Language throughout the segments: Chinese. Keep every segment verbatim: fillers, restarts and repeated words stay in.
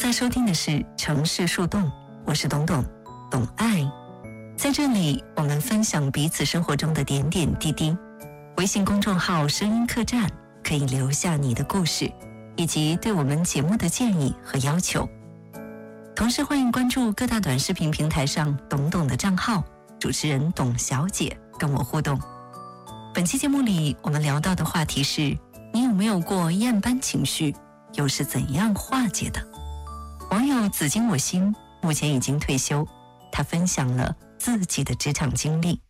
在收听的是城市树洞，我是董董，懂爱。在这里，我们分享彼此生活中的点点滴滴。微信公众号声音客栈可以留下你的故事，以及对我们节目的建议和要求。同时欢迎关注各大短视频平台上董董的账号，主持人董小姐跟我互动。本期节目里我们聊到的话题是，你有没有过厌班情绪，又是怎样化解的？网友紫金我心目前已经退休，他分享了自己的职场经历。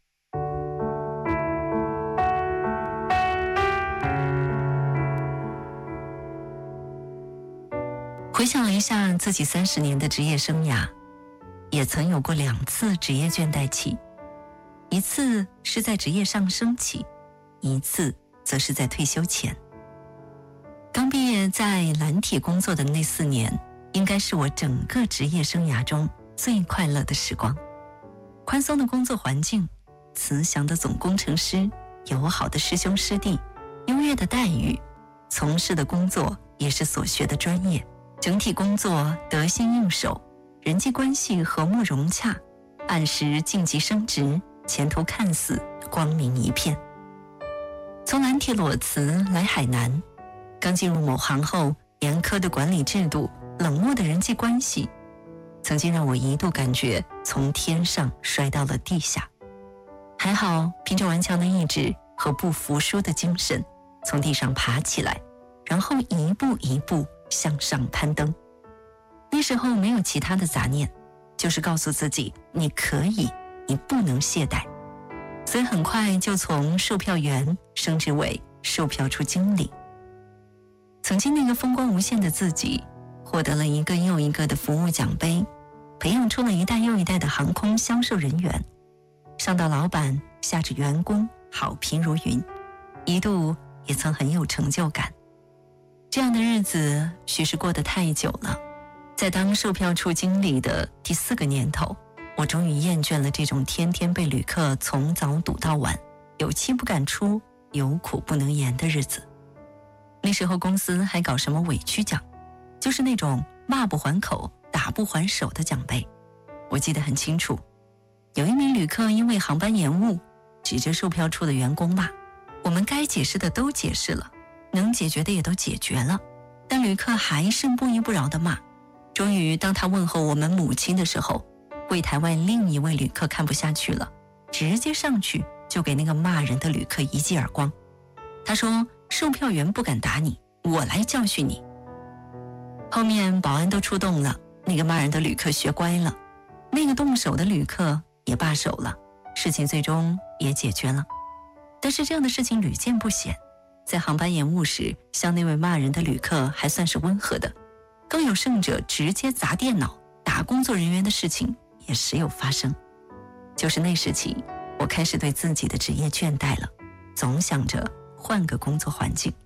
回想了一下自己三十年的职业生涯，也曾有过两次职业倦怠期，一次是在职业上升期，一次则是在退休前。刚毕业在蓝铁工作的那四年，应该是我整个职业生涯中最快乐的时光。宽松的工作环境，慈祥的总工程师，友好的师兄师弟，优越的待遇，从事的工作也是所学的专业，整体工作得心应手，人际关系和睦融洽，按时晋级升职，前途看似光明一片。从蓝铁裸辞来海南，刚进入某行后，严苛的管理制度，冷漠的人际关系，曾经让我一度感觉从天上摔到了地下。还好凭着顽强的意志和不服输的精神，从地上爬起来，然后一步一步向上攀登。那时候没有其他的杂念，就是告诉自己你可以，你不能懈怠。所以很快就从售票员升职为售票处经理。曾经那个风光无限的自己，获得了一个又一个的服务奖杯，培养出了一代又一代的航空销售人员，上到老板，下至员工，好评如云，一度也曾很有成就感。这样的日子许是过得太久了，在当售票处经理的第四个年头，我终于厌倦了这种天天被旅客从早堵到晚，有气不敢出，有苦不能言的日子。那时候公司还搞什么委屈奖，就是那种骂不还口，打不还手的奖杯。我记得很清楚，有一名旅客因为航班延误，指着售票处的员工骂，我们该解释的都解释了，能解决的也都解决了，但旅客还是不依不饶地骂。终于当他问候我们母亲的时候，柜台外另一位旅客看不下去了，直接上去就给那个骂人的旅客一记耳光。他说，售票员不敢打你，我来教训你。后面保安都出动了，那个骂人的旅客学乖了，那个动手的旅客也罢手了，事情最终也解决了。但是这样的事情屡见不鲜，在航班延误时，像那位骂人的旅客还算是温和的，更有甚者直接砸电脑打工作人员的事情也时有发生。就是那时起，我开始对自己的职业倦怠了，总想着换个工作环境。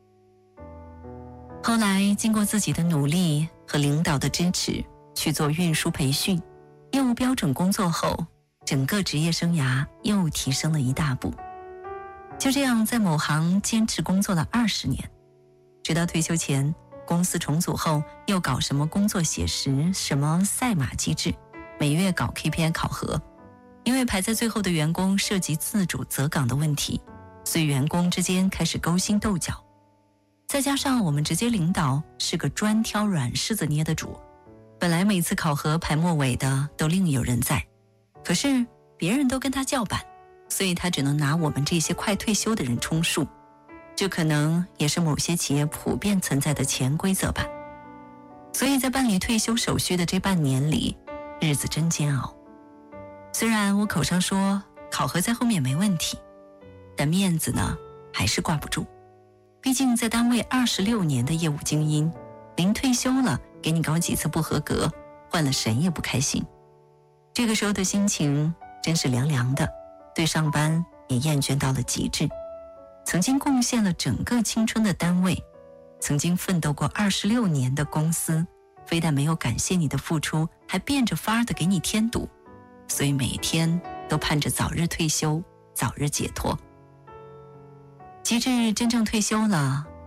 后来经过自己的努力和领导的支持，去做运输培训，业务标准工作后，整个职业生涯又提升了一大步。就这样在某行坚持工作了二十年，直到退休前，公司重组后又搞什么工作写实，什么赛马机制，每月搞 K P I 考核。因为排在最后的员工涉及自主择岗的问题，所以员工之间开始勾心斗角。再加上我们直接领导是个专挑软柿子捏的主，本来每次考核排末尾的都另有人在，可是别人都跟他叫板，所以他只能拿我们这些快退休的人充数。这可能也是某些企业普遍存在的潜规则吧。所以在办理退休手续的这半年里，日子真煎熬。虽然我口上说考核在后面没问题，但面子呢还是挂不住。毕竟在单位二十六年的业务精英，临退休了给你搞几次不合格，换了谁也不开心。这个时候的心情真是凉凉的，对上班也厌倦到了极致。曾经贡献了整个青春的单位，曾经奋斗过二十六年的公司，非但没有感谢你的付出，还变着法儿的给你添堵，所以每天都盼着早日退休，早日解脱。及至真正退休了，